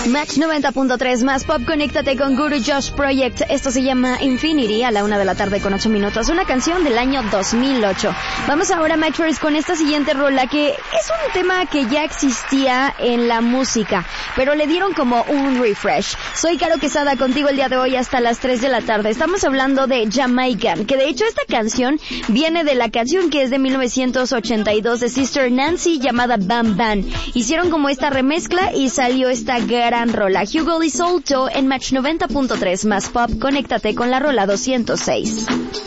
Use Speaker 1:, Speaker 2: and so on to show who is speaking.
Speaker 1: Match 90.3 más pop, conéctate con Guru Josh Project. Esto se llama Infinity a la 1:08 p.m. Una canción del año 2008. Vamos ahora, Matchers, con esta siguiente rola que es un tema que ya existía en la música, pero le dieron como un refresh. Soy Caro Quesada contigo el día de hoy hasta las 3 de la tarde. Estamos hablando de Jamaican, que de hecho esta canción viene de la canción que es de 1982 de Sister Nancy llamada Bam Bam. Hicieron como esta remezcla y salió esta gran rola. Hugo Di Solto en Match 90.3 más pop, conéctate con la rola 206.